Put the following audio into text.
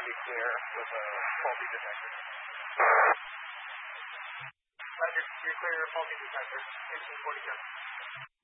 be clear with a faulty detector. Roger, you're clear of faulty detector. 1847.